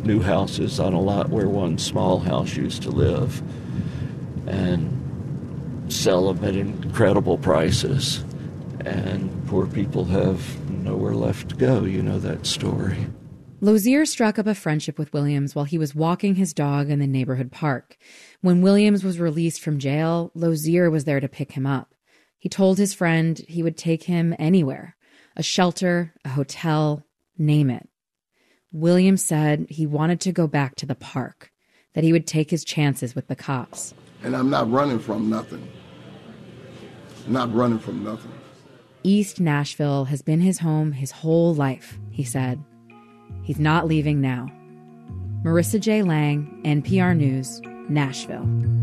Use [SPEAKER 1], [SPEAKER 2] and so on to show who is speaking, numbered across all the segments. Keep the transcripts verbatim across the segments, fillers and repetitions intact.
[SPEAKER 1] new houses on a lot where one small house used to live and sell them at incredible prices. And poor people have nowhere left to go. You know that story.
[SPEAKER 2] Lozier struck up a friendship with Williams while he was walking his dog in the neighborhood park. When Williams was released from jail, Lozier was there to pick him up. He told his friend he would take him anywhere, a shelter, a hotel, name it. Williams said he wanted to go back to the park, that he would take his chances with the cops.
[SPEAKER 3] And I'm not running from nothing. I'm not running from nothing.
[SPEAKER 2] East Nashville has been his home his whole life, he said. He's not leaving now. Marissa J. Lang, N P R News, Nashville.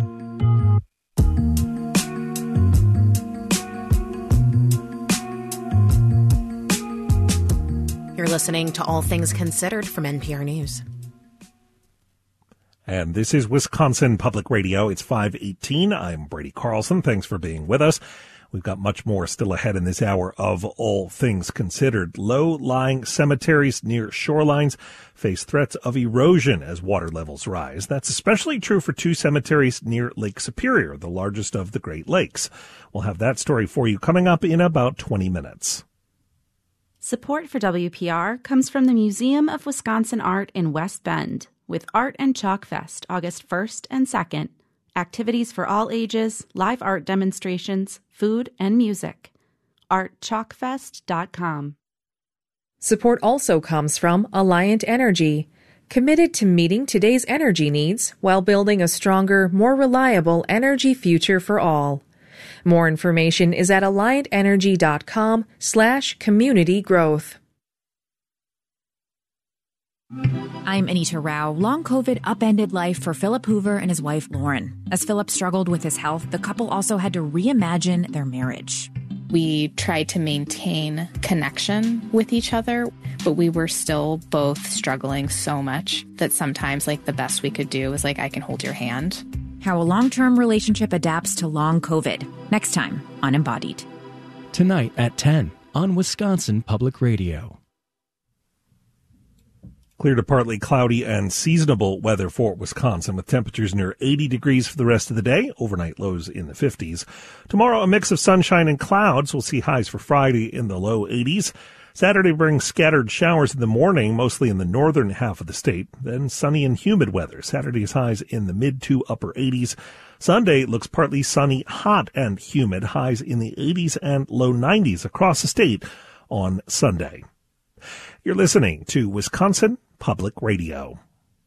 [SPEAKER 4] You're listening to All Things Considered from N P R News.
[SPEAKER 5] And this is Wisconsin Public Radio. It's five eighteen. I'm Brady Carlson. Thanks for being with us. We've got much more still ahead in this hour of All Things Considered. Low-lying cemeteries near shorelines face threats of erosion as water levels rise. That's especially true for two cemeteries near Lake Superior, the largest of the Great Lakes. We'll have that story for you coming up in about twenty minutes.
[SPEAKER 6] Support for W P R comes from the Museum of Wisconsin Art in West Bend, with Art and Chalk Fest August first and second. Activities for all ages, live art demonstrations, food, and music. art chalk fest dot com.
[SPEAKER 7] Support also comes from Alliant Energy, committed to meeting today's energy needs while building a stronger, more reliable energy future for all. More information is at alliant energy dot com slash community growth.
[SPEAKER 8] I'm Anita Rao. Long COVID upended life for Philip Hoover and his wife, Lauren. As Philip struggled with his health, the couple also had to reimagine their marriage.
[SPEAKER 9] We tried to maintain connection with each other, but we were still both struggling so much that sometimes, like, the best we could do was, like, I can hold your hand.
[SPEAKER 8] How a long-term relationship adapts to long COVID. Next time on Embodied.
[SPEAKER 10] Tonight at ten on Wisconsin Public Radio.
[SPEAKER 5] Clear to partly cloudy and seasonable weather for Wisconsin with temperatures near eighty degrees for the rest of the day, overnight lows in the fifties. Tomorrow, a mix of sunshine and clouds. We'll see highs for Friday in the low eighties. Saturday brings scattered showers in the morning, mostly in the northern half of the state. Then sunny and humid weather. Saturday's highs in the mid to upper eighties. Sunday looks partly sunny, hot, and humid. Highs in the eighties and low nineties across the state on Sunday. You're listening to Wisconsin Public Radio.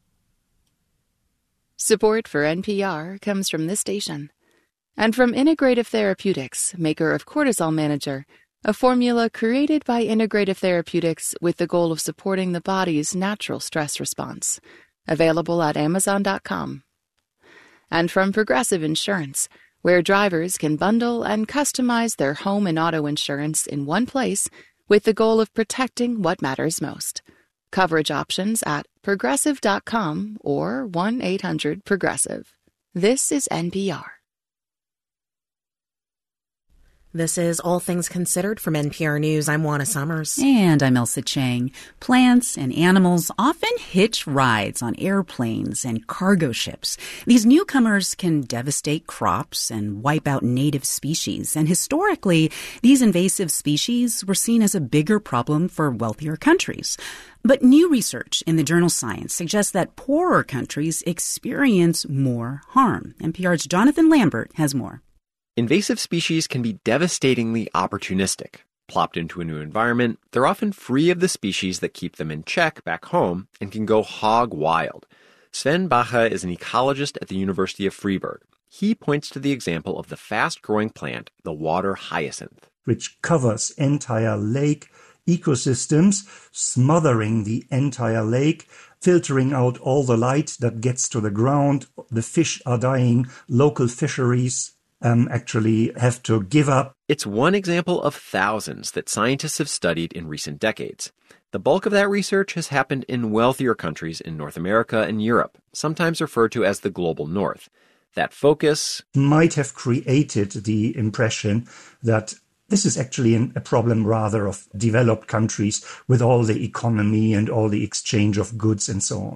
[SPEAKER 11] Support for N P R comes from this station and from Integrative Therapeutics, maker of Cortisol Manager, a formula created by Integrative Therapeutics with the goal of supporting the body's natural stress response. Available at amazon dot com. And from Progressive Insurance, where drivers can bundle and customize their home and auto insurance in one place with the goal of protecting what matters most. Coverage options at progressive dot com or one eight hundred progressive. This is N P R.
[SPEAKER 4] This is All Things Considered from N P R News. I'm Juana Summers.
[SPEAKER 12] And I'm Elsa Chang. Plants and animals often hitch rides on airplanes and cargo ships. These newcomers can devastate crops and wipe out native species. And historically, these invasive species were seen as a bigger problem for wealthier countries. But new research in the journal Science suggests that poorer countries experience more harm. N P R's Jonathan Lambert has more.
[SPEAKER 13] Invasive species can be devastatingly opportunistic. Plopped into a new environment, they're often free of the species that keep them in check back home and can go hog wild. Sven Bache is an ecologist at the University of Freiburg. He points to the example of the fast-growing plant, the water hyacinth,
[SPEAKER 14] which covers entire lake ecosystems, smothering the entire lake, filtering out all the light that gets to the ground. The fish are dying, local fisheries Um, actually have to give up.
[SPEAKER 13] It's one example of thousands that scientists have studied in recent decades. The bulk of that research has happened in wealthier countries in North America and Europe, sometimes referred to as the global north. That focus
[SPEAKER 14] might have created the impression that this is actually an, a problem rather of developed countries with all the economy and all the exchange of goods and so on.